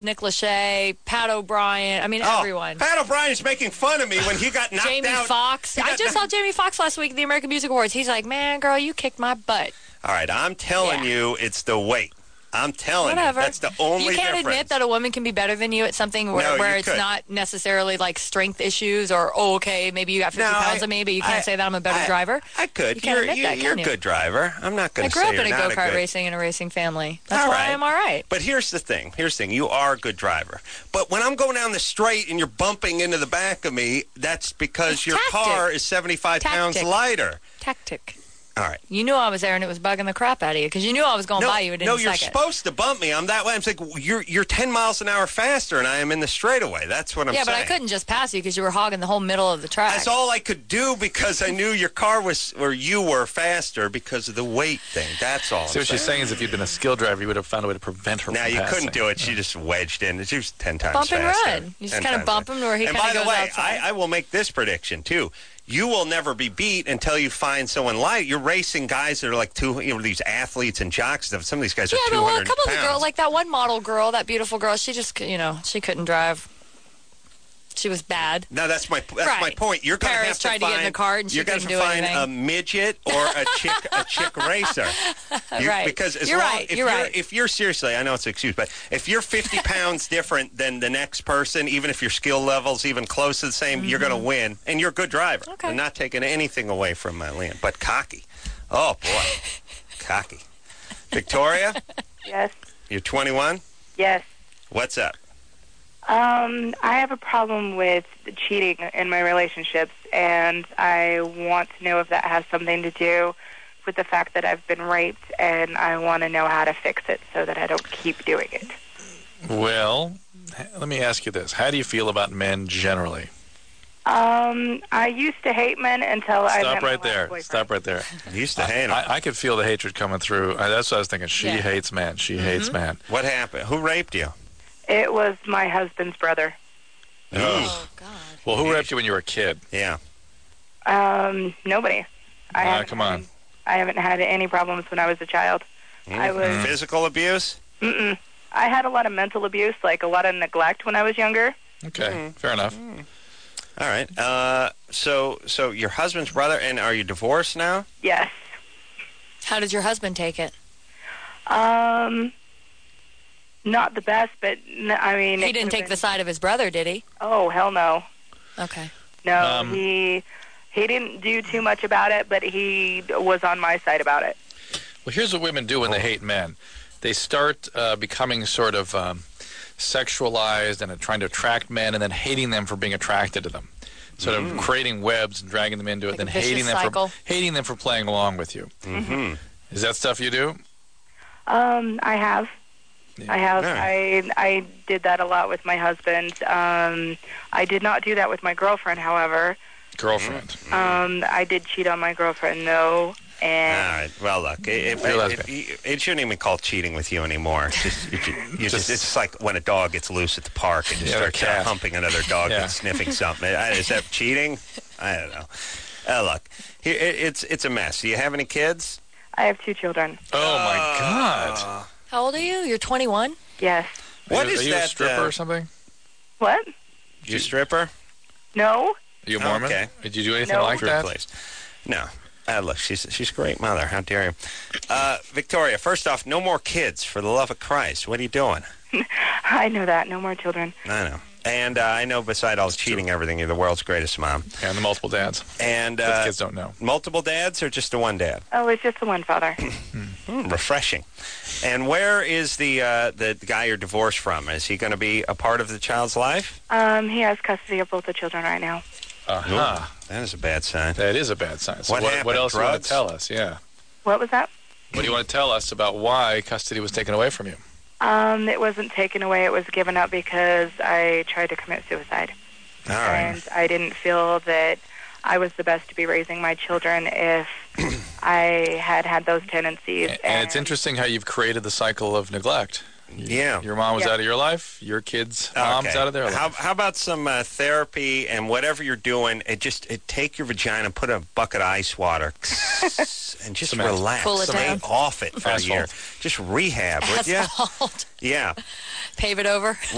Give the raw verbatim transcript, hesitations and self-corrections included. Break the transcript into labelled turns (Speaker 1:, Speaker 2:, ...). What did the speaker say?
Speaker 1: Nick Lachey, Pat O'Brien. I mean,
Speaker 2: oh,
Speaker 1: everyone.
Speaker 2: Pat O'Brien's making fun of me when he got knocked
Speaker 1: Jamie
Speaker 2: out.
Speaker 1: Foxx. I just saw Jamie Foxx last week at the American Music Awards. He's like, man, girl, you kicked my butt.
Speaker 2: All right, I'm telling
Speaker 1: Yeah.
Speaker 2: you, it's the weight. I'm telling
Speaker 1: Whatever.
Speaker 2: you, that's the only
Speaker 1: You can't
Speaker 2: difference.
Speaker 1: admit that a woman can be better than you at something where,
Speaker 2: No,
Speaker 1: where
Speaker 2: you
Speaker 1: it's
Speaker 2: could.
Speaker 1: not necessarily like strength issues or, oh, okay, maybe you got fifty
Speaker 2: No,
Speaker 1: pounds
Speaker 2: I-
Speaker 1: of me, but you can't
Speaker 2: I-
Speaker 1: say that I'm a better
Speaker 2: I-
Speaker 1: driver.
Speaker 2: I could.
Speaker 1: You can't
Speaker 2: you're
Speaker 1: admit
Speaker 2: you're,
Speaker 1: that,
Speaker 2: you're
Speaker 1: can
Speaker 2: a
Speaker 1: you?
Speaker 2: good driver. I'm not going
Speaker 1: I
Speaker 2: to
Speaker 1: grew
Speaker 2: say
Speaker 1: up
Speaker 2: you're
Speaker 1: in a
Speaker 2: not
Speaker 1: go-kart
Speaker 2: good...
Speaker 1: racing in a racing family. That's
Speaker 2: All
Speaker 1: why
Speaker 2: right.
Speaker 1: I'm all right.
Speaker 2: But here's the thing. Here's the thing. You are a good driver. But when I'm going down the straight and you're bumping into the back of me, that's because
Speaker 1: It's
Speaker 2: your
Speaker 1: tactic.
Speaker 2: car is seventy-five pounds
Speaker 1: Tactic.
Speaker 2: lighter.
Speaker 1: Tactic.
Speaker 2: All right.
Speaker 1: You knew I was there and it was bugging the crap out of you because you knew I was going
Speaker 2: No,
Speaker 1: by you at any
Speaker 2: no, you're
Speaker 1: second.
Speaker 2: supposed to bump me. I'm that way. I'm like, you're you're ten miles an hour faster, and I am in the straightaway. That's what I'm
Speaker 1: yeah,
Speaker 2: saying.
Speaker 1: but I couldn't just pass you because you were hogging the whole middle of the track.
Speaker 2: That's all I could do because I knew your car was, or you were faster because of the weight thing. That's all.
Speaker 3: See,
Speaker 2: I'm
Speaker 3: what she's saying is if you'd been a skill driver, you would have found a way to prevent her
Speaker 2: Now
Speaker 3: from
Speaker 2: you
Speaker 3: passing.
Speaker 2: couldn't do it. She just wedged in. She was ten times
Speaker 1: Bump and
Speaker 2: faster.
Speaker 1: run. You just
Speaker 2: ten
Speaker 1: kind of
Speaker 2: times
Speaker 1: bump
Speaker 2: faster.
Speaker 1: him where he
Speaker 2: And
Speaker 1: kind
Speaker 2: by
Speaker 1: of
Speaker 2: the
Speaker 1: goes
Speaker 2: way,
Speaker 1: outside.
Speaker 2: I, I will make this prediction too. You will never be beat until you find someone light. You're racing guys that are like two, you know, these athletes and jocks. Stuff. Some of these guys
Speaker 1: yeah,
Speaker 2: are
Speaker 1: but
Speaker 2: two
Speaker 1: well,
Speaker 2: hundred
Speaker 1: a couple
Speaker 2: pounds.
Speaker 1: of the girls, like that one model girl, that beautiful girl, she just, you know, she couldn't drive. She was bad.
Speaker 2: No, that's my that's
Speaker 1: Right.
Speaker 2: my point. You're going to
Speaker 1: Paris
Speaker 2: have to
Speaker 1: tried to
Speaker 2: find
Speaker 1: get in the cart and she
Speaker 2: you're gonna
Speaker 1: couldn't
Speaker 2: have to
Speaker 1: do
Speaker 2: find
Speaker 1: anything.
Speaker 2: a midget or a chick a chick racer. You-
Speaker 1: Right.
Speaker 2: Because as
Speaker 1: You're
Speaker 2: long,
Speaker 1: right.
Speaker 2: if
Speaker 1: You're
Speaker 2: you're
Speaker 1: right.
Speaker 2: if you're seriously, I know it's an excuse, but if you're fifty pounds different than the next person, even if your skill level's even close to the same, you're going to win, and you're a good driver.
Speaker 1: Mm-hmm. Okay.
Speaker 2: I'm not taking anything away from my land, but cocky. Oh boy, cocky. Victoria,
Speaker 4: Yes.
Speaker 2: you're twenty-one.
Speaker 4: Yes.
Speaker 2: What's up?
Speaker 4: Um, I have a problem with cheating in my relationships, and I want to know if that has something to do with the fact that I've been raped, and I want to know how to fix it so that I don't keep doing it.
Speaker 3: Well, h- let me ask you this. How do you feel about men generally?
Speaker 4: Um, I used to hate men until I met
Speaker 3: Stop
Speaker 4: my
Speaker 3: right
Speaker 4: last
Speaker 3: there.
Speaker 4: boyfriend.
Speaker 3: Stop right there.
Speaker 2: You used to hate him.
Speaker 3: I, I could feel the hatred coming through. Uh, that's what I was thinking. She
Speaker 1: Yeah.
Speaker 3: hates men. She hates men.
Speaker 2: What happened? Who raped you?
Speaker 4: It was my husband's brother.
Speaker 1: Oh, God.
Speaker 3: Well, who raped you when you were a kid?
Speaker 2: Yeah.
Speaker 4: Um, nobody. I
Speaker 3: Ah,
Speaker 4: haven't
Speaker 3: come
Speaker 4: had-
Speaker 3: on.
Speaker 4: I haven't had any problems when I was a child. I was.
Speaker 2: Physical abuse?
Speaker 4: Mm-mm. I had a lot of mental abuse, like a lot of neglect when I was younger.
Speaker 3: Okay, fair enough.
Speaker 2: All right. Uh, so, so your husband's brother, and are you divorced now?
Speaker 4: Yes.
Speaker 1: How did your husband take it?
Speaker 4: Um, not the best, but n- I mean,
Speaker 1: He
Speaker 4: it
Speaker 1: didn't
Speaker 4: could've
Speaker 1: take
Speaker 4: been-
Speaker 1: the side of his brother, did he?
Speaker 4: Oh hell no,
Speaker 1: Okay.
Speaker 4: no.
Speaker 3: Um,
Speaker 4: he he didn't do too much about it, but he was on my side about it.
Speaker 3: Well, here's what women do when they hate men. They start uh, becoming sort of um, sexualized and uh, trying to attract men and then hating them for being attracted to them. Sort of creating webs and dragging them into it,
Speaker 1: Like
Speaker 3: then
Speaker 1: a vicious
Speaker 3: hating them
Speaker 1: cycle.
Speaker 3: for hating them for playing along with you.
Speaker 2: Mm-hmm.
Speaker 3: Is that stuff you do?
Speaker 4: Um, I have.
Speaker 3: Yeah.
Speaker 4: I have.
Speaker 2: Yeah.
Speaker 4: I I did that a lot with my husband. Um, I did not do that with my girlfriend, however.
Speaker 3: Girlfriend.
Speaker 4: Um, I did cheat on my girlfriend, though.
Speaker 2: All
Speaker 4: And
Speaker 2: right. Well, look, it,
Speaker 3: You're
Speaker 2: it,
Speaker 3: lesbian.
Speaker 2: it, it shouldn't even be called cheating with you anymore. It's just, you ju- you just, it's just like when a dog gets loose at the park and just
Speaker 3: Yeah,
Speaker 2: starts
Speaker 3: they're
Speaker 2: uh,
Speaker 3: cat.
Speaker 2: humping another dog
Speaker 3: Yeah.
Speaker 2: and sniffing something. Uh, Is that cheating? I don't know. Uh, look, here, it, it's it's a mess. Do you have any kids?
Speaker 4: I have two children.
Speaker 3: Oh, my God.
Speaker 1: How old are you? You're twenty-one?
Speaker 4: Yes.
Speaker 2: What
Speaker 3: are you,
Speaker 2: is
Speaker 3: are you
Speaker 2: that,
Speaker 3: a stripper
Speaker 2: uh,
Speaker 3: or something?
Speaker 4: What?
Speaker 2: You a stripper?
Speaker 4: No.
Speaker 3: Are you a
Speaker 2: Oh,
Speaker 3: Mormon?
Speaker 2: okay.
Speaker 3: Did you do anything
Speaker 4: No.
Speaker 3: like
Speaker 2: Strip
Speaker 3: that?
Speaker 2: place. No. Uh, look, she's she's a great mother. How dare you? Uh, Victoria, first off, no more kids, for the love of Christ. What are you doing?
Speaker 4: I know that. No more children.
Speaker 2: I know. And uh, I know beside all the cheating, everything, you're the world's greatest mom.
Speaker 3: And the multiple dads.
Speaker 2: And
Speaker 3: But the
Speaker 2: uh,
Speaker 3: kids don't know.
Speaker 2: multiple dads or just the one dad?
Speaker 4: Oh, it's just the one father.
Speaker 2: Hmm, refreshing. And where is the uh, the guy you're divorced from? Is he going to be a part of the child's life?
Speaker 4: um, he has custody of both the children right now.
Speaker 3: Uh-huh.
Speaker 2: That is a bad sign.
Speaker 3: That is a bad sign. So
Speaker 2: What
Speaker 3: what,
Speaker 2: happened?
Speaker 3: what else do you want
Speaker 2: Drugs?
Speaker 3: to tell us? Yeah.
Speaker 4: What was that?
Speaker 3: What do you want to tell us about why custody was taken away from you?
Speaker 4: Um, it wasn't taken away. It was given up because I tried to commit suicide.
Speaker 2: All right.
Speaker 4: And I didn't feel that I was the best to be raising my children if I had had those tendencies.
Speaker 3: And, and it's interesting how you've created the cycle of neglect.
Speaker 2: Yeah.
Speaker 3: Your mom was
Speaker 4: Yeah.
Speaker 3: out of your life. Your kids' mom's
Speaker 2: Okay.
Speaker 3: out of their life.
Speaker 2: How, how about some uh, therapy and whatever you're doing? It just it take your vagina, put a bucket of ice water, and just
Speaker 3: Cement.
Speaker 2: relax.
Speaker 1: Cool it
Speaker 2: Stay
Speaker 1: down.
Speaker 2: off it for a
Speaker 3: Asphalt.
Speaker 2: year. Just rehab, would you?
Speaker 1: Asphalt.
Speaker 2: Yeah.
Speaker 1: Pave it over.